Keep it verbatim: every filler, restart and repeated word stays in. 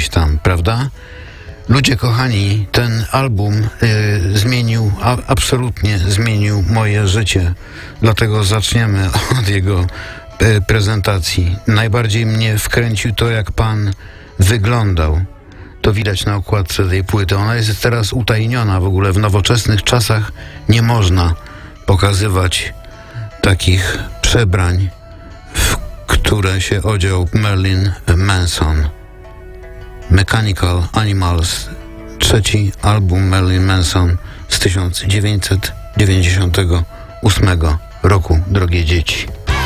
gdzieś tam, prawda? Ludzie kochani, ten album y, zmienił, a, absolutnie zmienił moje życie. Dlatego zaczniemy od jego y, prezentacji. Najbardziej mnie wkręcił to, jak pan wyglądał. To widać na okładce tej płyty. Ona jest teraz utajniona w ogóle. W nowoczesnych czasach nie można pokazywać takich przebrań, w które się odział Marilyn Manson. Mechanical Animals, trzeci album Marilyn Manson z tysiąc dziewięćset dziewięćdziesiątego ósmego roku, drogie dzieci.